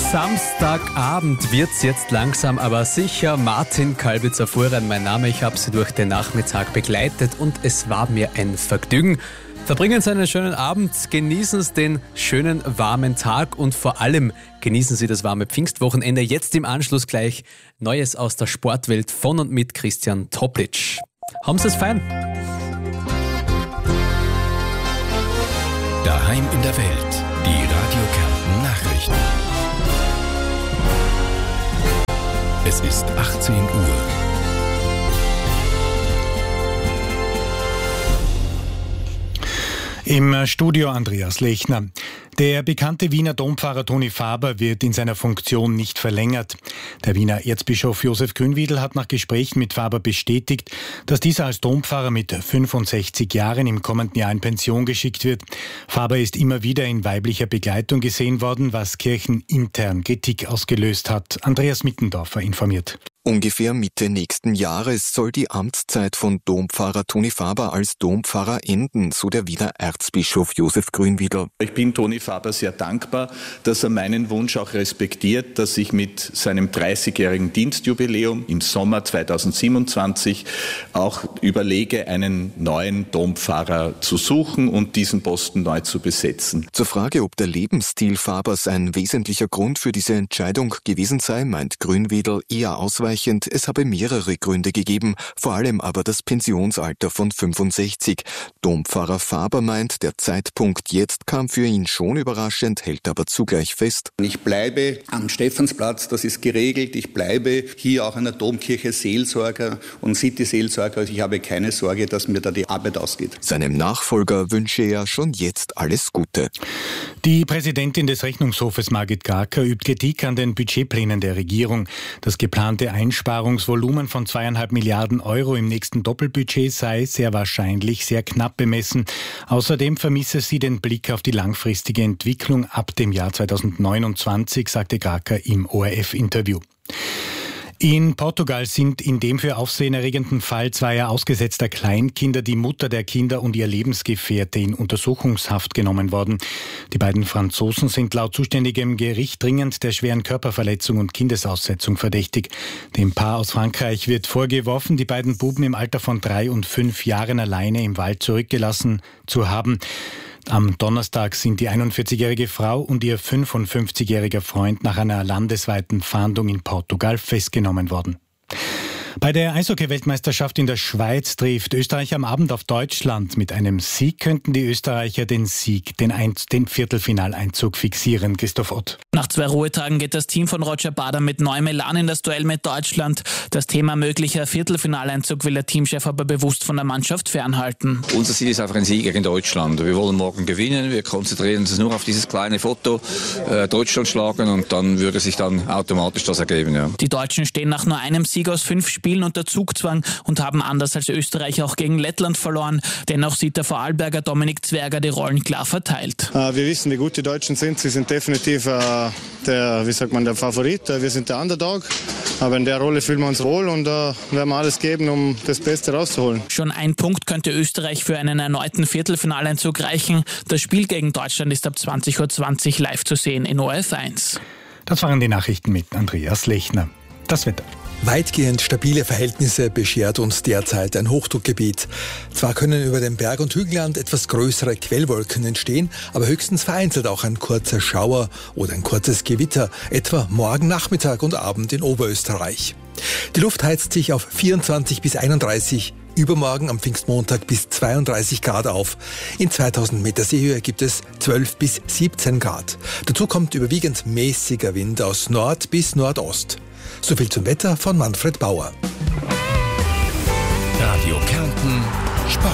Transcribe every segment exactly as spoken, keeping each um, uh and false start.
Samstagabend wird's jetzt langsam, aber sicher. Martin Kalbitzer-Fuhrern, mein Name. Ich habe Sie durch den Nachmittag begleitet und es war mir ein Vergnügen. Verbringen Sie einen schönen Abend, genießen Sie den schönen warmen Tag und vor allem genießen Sie das warme Pfingstwochenende. Jetzt im Anschluss gleich Neues aus der Sportwelt von und mit Christian Toplic. Haben Sie es fein? Daheim in der Welt, die Radio Kärnten Nachrichten. Es ist achtzehn Uhr. Im Studio Andreas Lechner. Der bekannte Wiener Dompfarrer Toni Faber wird in seiner Funktion nicht verlängert. Der Wiener Erzbischof Josef Grünwiedl hat nach Gesprächen mit Faber bestätigt, dass dieser als Dompfarrer mit fünfundsechzig Jahren im kommenden Jahr in Pension geschickt wird. Faber ist immer wieder in weiblicher Begleitung gesehen worden, was kirchenintern Kritik ausgelöst hat. Andreas Mittendorfer informiert. Ungefähr Mitte nächsten Jahres soll die Amtszeit von Dompfarrer Toni Faber als Dompfarrer enden, so der Wiener Erzbischof Josef Grünwiedl. Ich bin Toni Faber sehr dankbar, dass er meinen Wunsch auch respektiert, dass ich mit seinem dreißigjährigen Dienstjubiläum im Sommer zweitausendsiebenundzwanzig auch überlege, einen neuen Dompfarrer zu suchen und diesen Posten neu zu besetzen. Zur Frage, ob der Lebensstil Fabers ein wesentlicher Grund für diese Entscheidung gewesen sei, meint Grünwiedl eher ausweichend. Es habe mehrere Gründe gegeben, vor allem aber das Pensionsalter von fünfundsechzig. Dompfarrer Faber meint, der Zeitpunkt jetzt kam für ihn schon überraschend, hält aber zugleich fest. Ich bleibe am Stephansplatz, das ist geregelt. Ich bleibe hier auch an der Domkirche Seelsorger und City-Seelsorger. Also ich habe keine Sorge, dass mir da die Arbeit ausgeht. Seinem Nachfolger wünsche er schon jetzt alles Gute. Die Präsidentin des Rechnungshofes Margit Garker übt Kritik an den Budgetplänen der Regierung. Das geplante Einsparungsvolumen von zweieinhalb Milliarden Euro im nächsten Doppelbudget sei sehr wahrscheinlich sehr knapp bemessen. Außerdem vermisse sie den Blick auf die langfristige Entwicklung ab dem Jahr zweitausendneunundzwanzig, sagte Garker im O R F-Interview. In Portugal sind in dem für Aufsehen erregenden Fall zweier ausgesetzter Kleinkinder die Mutter der Kinder und ihr Lebensgefährte in Untersuchungshaft genommen worden. Die beiden Franzosen sind laut zuständigem Gericht dringend der schweren Körperverletzung und Kindesaussetzung verdächtig. Dem Paar aus Frankreich wird vorgeworfen, die beiden Buben im Alter von drei und fünf Jahren alleine im Wald zurückgelassen zu haben. Am Donnerstag sind die einundvierzigjährige Frau und ihr fünfundfünfzigjähriger Freund nach einer landesweiten Fahndung in Portugal festgenommen worden. Bei der Eishockey-Weltmeisterschaft in der Schweiz trifft Österreich am Abend auf Deutschland. Mit einem Sieg könnten die Österreicher den Sieg, den, Ein- den Viertelfinaleinzug fixieren. Christoph Ott. Nach zwei Ruhetagen geht das Team von Roger Bader mit neuem Elan in das Duell mit Deutschland. Das Thema möglicher Viertelfinaleinzug will der Teamchef aber bewusst von der Mannschaft fernhalten. Unser Ziel ist einfach ein Sieg gegen Deutschland. Wir wollen morgen gewinnen. Wir konzentrieren uns nur auf dieses kleine Foto, äh, Deutschland schlagen und dann würde sich dann automatisch das ergeben. Ja. Die Deutschen stehen nach nur einem Sieg aus fünf Spielen unter Zugzwang und haben anders als Österreich auch gegen Lettland verloren. Dennoch sieht der Vorarlberger Dominik Zwerger die Rollen klar verteilt. Wir wissen, wie gut die Deutschen sind. Sie sind definitiv äh, der, wie sagt man, der Favorit. Wir sind der Underdog. Aber in der Rolle fühlen wir uns wohl und äh, werden wir alles geben, um das Beste rauszuholen. Schon ein Punkt könnte Österreich für einen erneuten Viertelfinaleinzug reichen. Das Spiel gegen Deutschland ist ab zwanzig Uhr zwanzig live zu sehen in O R F eins. Das waren die Nachrichten mit Andreas Lechner. Das Wetter. Weitgehend stabile Verhältnisse beschert uns derzeit ein Hochdruckgebiet. Zwar können über dem Berg- und Hügelland etwas größere Quellwolken entstehen, aber höchstens vereinzelt auch ein kurzer Schauer oder ein kurzes Gewitter, etwa morgen Nachmittag und Abend in Oberösterreich. Die Luft heizt sich auf vierundzwanzig bis einunddreißig, übermorgen am Pfingstmontag bis zweiunddreißig Grad auf. In zweitausend Meter Seehöhe gibt es zwölf bis siebzehn Grad. Dazu kommt überwiegend mäßiger Wind aus Nord bis Nordost. So viel zum Wetter von Manfred Bauer. Radio Kärnten Sport.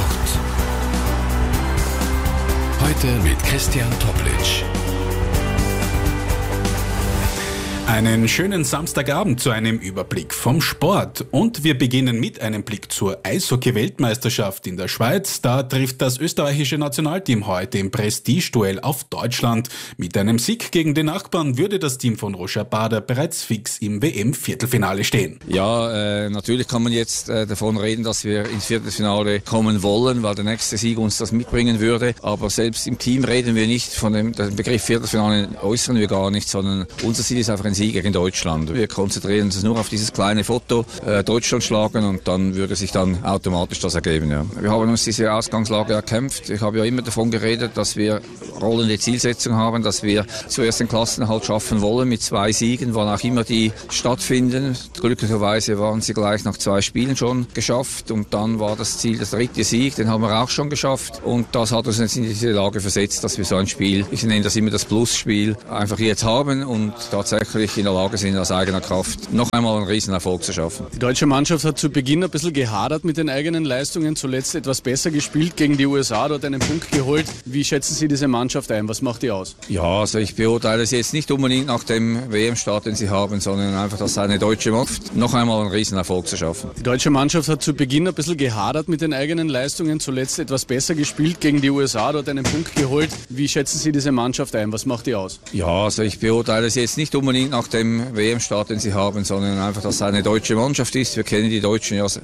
Heute mit Christian Toplic. Einen schönen Samstagabend zu einem Überblick vom Sport. Und wir beginnen mit einem Blick zur Eishockey-Weltmeisterschaft in der Schweiz. Da trifft das österreichische Nationalteam heute im Prestigeduell auf Deutschland. Mit einem Sieg gegen den Nachbarn würde das Team von Roger Bader bereits fix im W M-Viertelfinale stehen. Ja, äh, natürlich kann man jetzt äh, davon reden, dass wir ins Viertelfinale kommen wollen, weil der nächste Sieg uns das mitbringen würde. Aber selbst im Team reden wir nicht von dem, dem Begriff Viertelfinale, äußern wir gar nicht, sondern unser Ziel ist einfach ein Sieg gegen Deutschland. Wir konzentrieren uns nur auf dieses kleine Foto, äh, Deutschland schlagen, und dann würde sich dann automatisch das ergeben. Ja. Wir haben uns diese Ausgangslage erkämpft. Ich habe ja immer davon geredet, dass wir rollende Zielsetzung haben, dass wir zuerst den Klassenerhalt schaffen wollen mit zwei Siegen, wann auch immer die stattfinden. Glücklicherweise waren sie gleich nach zwei Spielen schon geschafft, und dann war das Ziel der dritte Sieg, den haben wir auch schon geschafft, und das hat uns jetzt in diese Lage versetzt, dass wir so ein Spiel, ich nenne das immer das Plusspiel, einfach jetzt haben und tatsächlich in der Lage sind, aus eigener Kraft noch einmal einen Riesenerfolg zu schaffen. Die deutsche Mannschaft hat zu Beginn ein bisschen gehadert mit den eigenen Leistungen, zuletzt etwas besser gespielt gegen die U S A, dort einen Punkt geholt. Wie schätzen Sie diese Mannschaft ein? Was macht die aus? Ja, also ich beurteile sie jetzt nicht unbedingt nach dem W M-Start, den sie haben, sondern einfach, dass eine deutsche Mannschaft noch einmal einen Riesenerfolg zu schaffen. Die deutsche Mannschaft hat zu Beginn ein bisschen gehadert mit den eigenen Leistungen, zuletzt etwas besser gespielt gegen die U S A, dort einen Punkt geholt. Wie schätzen Sie diese Mannschaft ein? Was macht die aus? Ja, also ich beurteile sie jetzt nicht unbedingt nach dem W M-Start, den sie haben, sondern einfach, dass es eine deutsche Mannschaft ist. Wir kennen die Deutschen ja